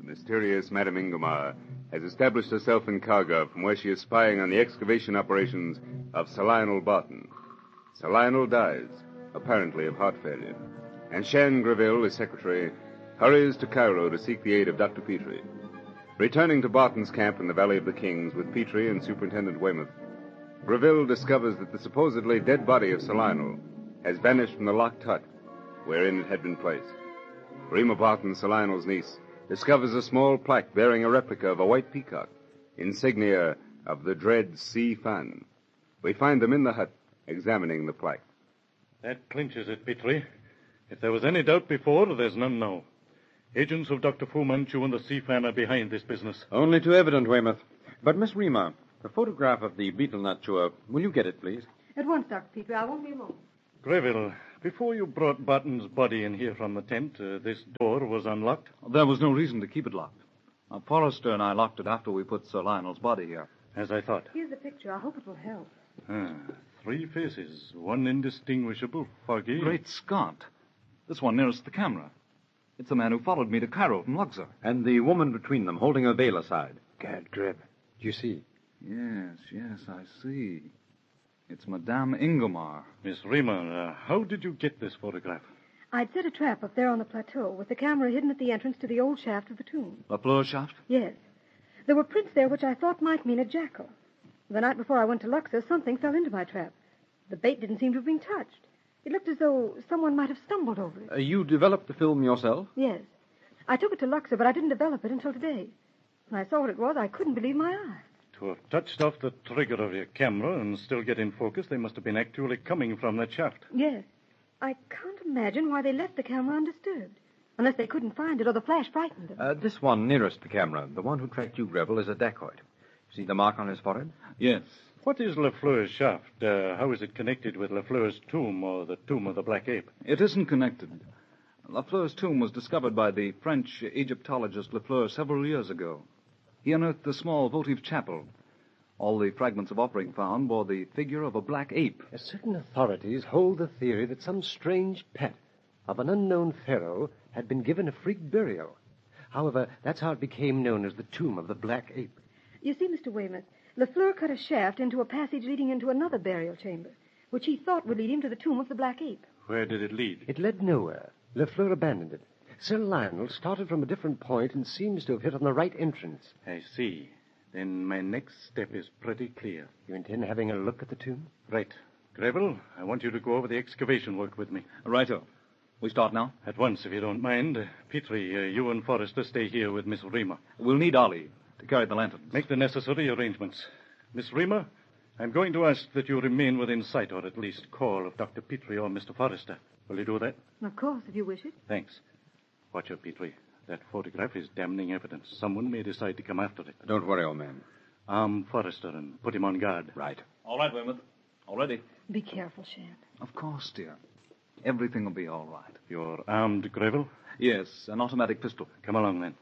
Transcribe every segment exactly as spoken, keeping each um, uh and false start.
mysterious Madame Ingomar has established herself in Cargo, from where she is spying on the excavation operations of Sir Lionel Barton. Sir Lionel dies, apparently of heart failure, and Shan Greville, his secretary, hurries to Cairo to seek the aid of Doctor Petrie. Returning to Barton's camp in the Valley of the Kings with Petrie and Superintendent Weymouth, Greville discovers that the supposedly dead body of Sir Lionel has vanished from the locked hut wherein it had been placed. Rima Barton, Sir Lionel's niece, discovers a small plaque bearing a replica of a white peacock, insignia of the dread Si Fan. We find them in the hut, examining the plaque. That clinches it, Petrie. If there was any doubt before, there's none now. Agents of Doctor Fu Manchu and the Si Fan are behind this business. Only too evident, Weymouth. But, Miss Rima, the photograph of the beetle nut chewer, will you get it, please? At once, Doctor Petrie. I won't be long. Greville, before you brought Barton's body in here from the tent, uh, this door was unlocked? There was no reason to keep it locked. Uh, Forrester and I locked it after we put Sir Lionel's body here. As I thought. Here's the picture. I hope it will help. Ah, three faces, one indistinguishable, foggy. Great Scott. This one nearest the camera. It's the man who followed me to Cairo from Luxor. And the woman between them, holding her veil aside. Gad Greb. Do you see? Yes, yes, I see. It's Madame Ingomar. Miss Rima, uh, how did you get this photograph? I'd set a trap up there on the plateau with the camera hidden at the entrance to the old shaft of the tomb. Lafleur shaft? Yes. There were prints there which I thought might mean a jackal. The night before I went to Luxor, something fell into my trap. The bait didn't seem to have been touched. It looked as though someone might have stumbled over it. Uh, you developed the film yourself? Yes. I took it to Luxor, but I didn't develop it until today. When I saw what it was, I couldn't believe my eyes. To have touched off the trigger of your camera and still get in focus, they must have been actually coming from that shaft. Yes. I can't imagine why they left the camera undisturbed. Unless they couldn't find it or the flash frightened them. Uh, this one nearest the camera, the one who tracked you, Greville, is a dacoit. See the mark on his forehead? Yes. What is Lafleur's shaft? Uh, how is it connected with Lafleur's tomb or the tomb of the Black Ape? It isn't connected. Lafleur's tomb was discovered by the French Egyptologist Lafleur several years ago. He unearthed a small votive chapel. All the fragments of offering found bore the figure of a black ape. Certain authorities hold the theory that some strange pet of an unknown pharaoh had been given a freak burial. However, that's how it became known as the tomb of the Black Ape. You see, Mister Weymouth, Lafleur cut a shaft into a passage leading into another burial chamber, which he thought would lead him to the tomb of the Black Ape. Where did it lead? It led nowhere. Lafleur abandoned it. Sir Lionel started from a different point and seems to have hit on the right entrance. I see. Then my next step is pretty clear. You intend having a look at the tomb? Right. Greville, I want you to go over the excavation work with me. Righto. We start now? At once, if you don't mind. Uh, Petrie, uh, you and Forrester stay here with Miss Rima. We'll need Ollie to carry the lanterns. Make the necessary arrangements. Miss Rima, I'm going to ask that you remain within sight, or at least call of Doctor Petrie or Mister Forrester. Will you do that? Of course, if you wish it. Thanks. Watch out, Petrie. That photograph is damning evidence. Someone may decide to come after it. Don't worry, old man. Arm Forrester and put him on guard. Right. All right, Weymouth. All ready? Be careful, Shan. Of course, dear. Everything will be all right. You're armed, Greville? Yes, an automatic pistol. Come along, then.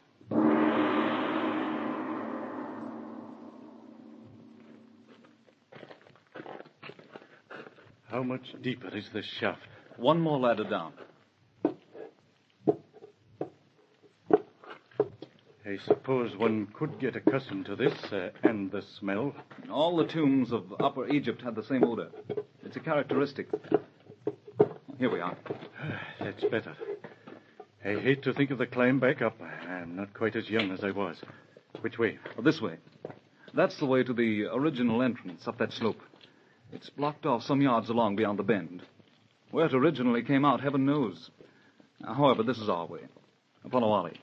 How much deeper is this shaft? One more ladder down. I suppose one could get accustomed to this uh, and the smell. All the tombs of Upper Egypt had the same odor. It's a characteristic. Here we are. That's better. I hate to think of the climb back up. I'm not quite as young as I was. Which way? Oh, this way. That's the way to the original entrance up that slope. It's blocked off some yards along beyond the bend. Where it originally came out, heaven knows. However, this is our way. Follow Ollie.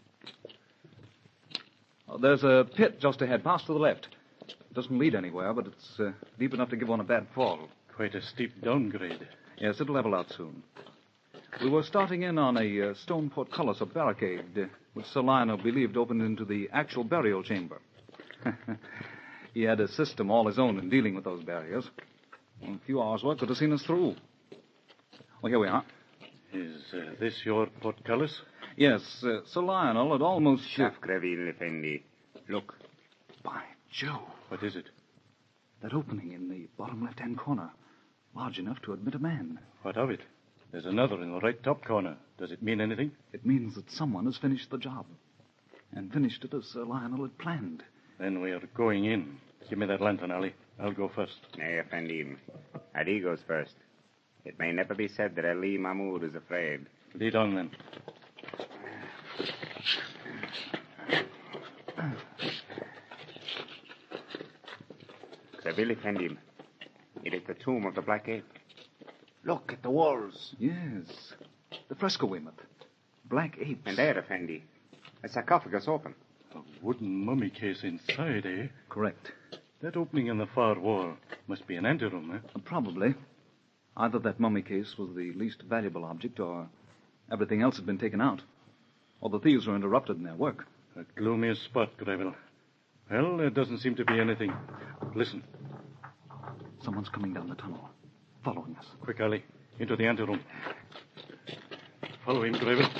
Oh, there's a pit just ahead. Pass to the left. It doesn't lead anywhere, but it's uh, deep enough to give one a bad fall. Quite a steep downgrade. Yes, it'll level out soon. We were starting in on a uh, stone portcullis, a barricade, uh, which Sir Lionel believed opened into the actual burial chamber. He had a system all his own in dealing with those barriers. A few hours' work could have seen us through. Well, here we are. Is uh, this your portcullis? Yes, uh, Sir Lionel had almost... Chef Greville, Effendi. Look. By Jove. What is it? That opening in the bottom left-hand corner. Large enough to admit a man. What of it? There's another in the right top corner. Does it mean anything? It means that someone has finished the job. and finished it as Sir Lionel had planned. Then we are going in. Give me that lantern, Ali. I'll go first. Nay, Effendi. Ali goes first. It may never be said that Ali Mahmoud is afraid. Lead on, then. Seville Effendi. It is the tomb of the Black Ape. Look at the walls. Yes. The fresco, Weymouth. Black apes. And there, Effendi. A sarcophagus open. A wooden mummy case inside, eh? Correct. That opening in the far wall must be an anteroom, eh? Uh, probably. Either that mummy case was the least valuable object, or everything else had been taken out. Or the thieves were interrupted in their work. A gloomy spot, Greville. Well, there doesn't seem to be anything. Listen. Someone's coming down the tunnel, following us. Quick, Ali. Into the anteroom. Follow him, Greville.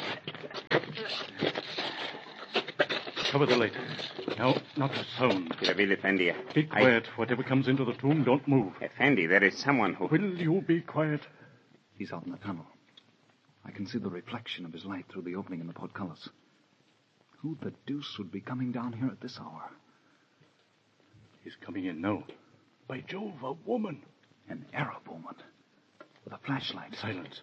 Cover the light. Now, not a sound. Seville Effendi. Be quiet. I... Whatever comes into the tomb, don't move. Effendi, there is someone who... Will you be quiet? He's out in the tunnel. I can see the reflection of his light through the opening in the portcullis. Who the deuce would be coming down here at this hour? He's coming in now. By Jove, a woman. An Arab woman. With a flashlight. Silence.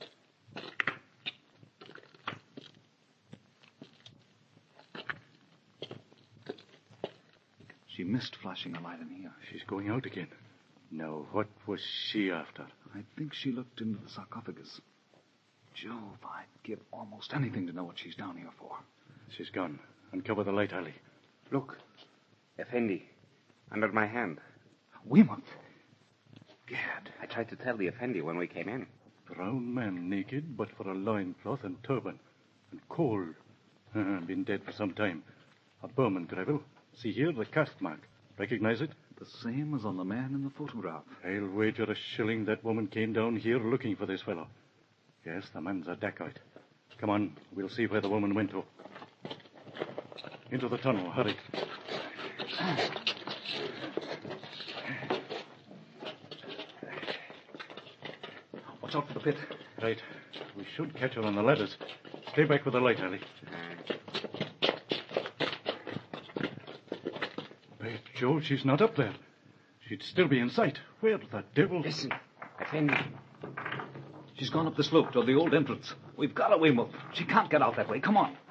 She missed flashing a light in here. She's going out again. Now, what was she after? I think she looked into the sarcophagus. Jove, I'd give almost anything to know what she's down here for. She's gone. Uncover the light, Ali. Look. Effendi. Under my hand. Weymouth. Gad. I tried to tell the Effendi when we came in. Brown man naked, but for a loincloth and turban. And cold. Uh, been dead for some time. A Burman, Greville. See here, the caste mark. Recognize it? The same as on the man in the photograph. I'll wager a shilling that woman came down here looking for this fellow. Yes, the man's a dacoit. Come on, we'll see where the woman went to. Into the tunnel, hurry. Watch out for the pit. Right. We should catch her on the ladders. Stay back with the light, Ali. By Jove, she's not up there. She'd still be in sight. Where the devil... Listen, Effendi. She's gone up the slope toward the old entrance. We've got her, Weymouth. She can't get out that way. Come on.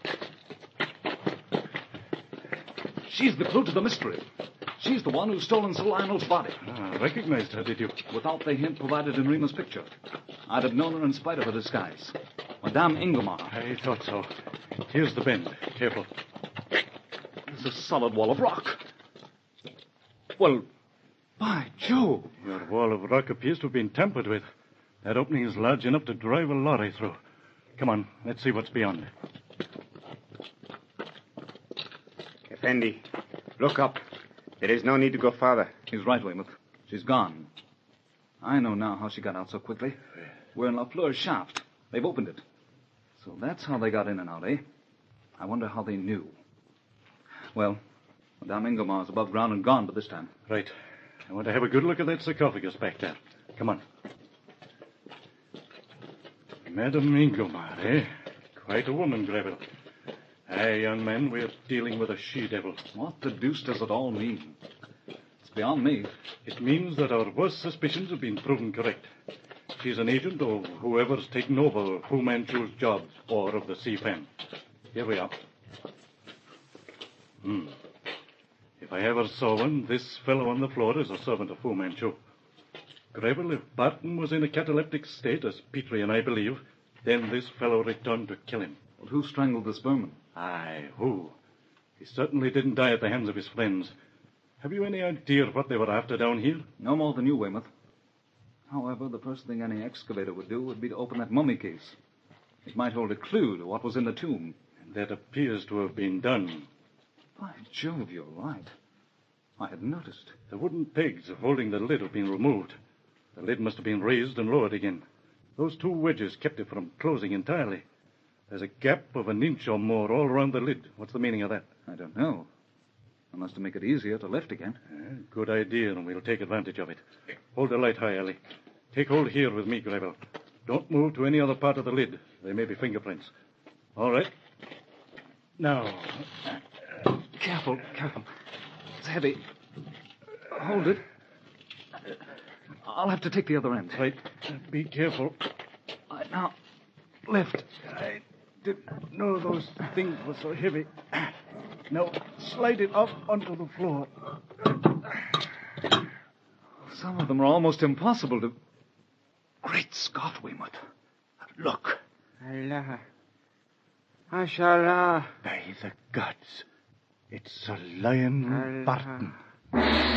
She's the clue to the mystery. She's the one who's stolen Sir Lionel's body. Ah, recognized her, did you? Without the hint provided in Rima's picture. I'd have known her in spite of her disguise. Madame Ingomar. I thought so. Here's the bend. Careful. There's a solid wall of rock. Well, by Jove. Your wall of rock appears to have been tampered with. That opening is large enough to drive a lorry through. Come on, let's see what's beyond. Effendi, look up. There is no need to go farther. He's right, Weymouth. She's gone. I know now how she got out so quickly. We're in Lafleur's shaft. They've opened it. So that's how they got in and out, eh? I wonder how they knew. Well, Madame Ingomar's above ground and gone by this time. Right. I want to have a good look at that sarcophagus back there. Come on. Madame Ingomar, eh? Quite a woman, Greville. Aye, young man, we're dealing with a she-devil. What the deuce does it all mean? It's beyond me. It means that our worst suspicions have been proven correct. She's an agent of whoever's taken over Fu Manchu's job, or of the C-Fan. Here we are. Hmm. If I ever saw one, this fellow on the floor is a servant of Fu Manchu. Greville, if Barton was in a cataleptic state, as Petrie and I believe, then this fellow returned to kill him. Well, who strangled this Burman? Aye, who? He certainly didn't die at the hands of his friends. Have you any idea what they were after down here? No more than you, Weymouth. However, the first thing any excavator would do would be to open that mummy case. It might hold a clue to what was in the tomb. And that appears to have been done. By Jove, you're right. I had noticed. The wooden pegs holding the lid have been removed. The lid must have been raised and lowered again. Those two wedges kept it from closing entirely. There's a gap of an inch or more all around the lid. What's the meaning of that? I don't know. Unless to make it easier to lift again. Uh, good idea, and we'll take advantage of it. Hold the light high, Ellie. Take hold here with me, Greville. Don't move to any other part of the lid. There may be fingerprints. All right. Now. Careful, careful. It's heavy. Hold it. I'll have to take the other end. Right. Be careful. Right, now, lift. I didn't know those things were so heavy. Now, slide it up onto the floor. Some of them are almost impossible to... Great Scott, Weymouth. Look. Allah. Mashallah. By the gods. It's Sir Lion Allah. Barton.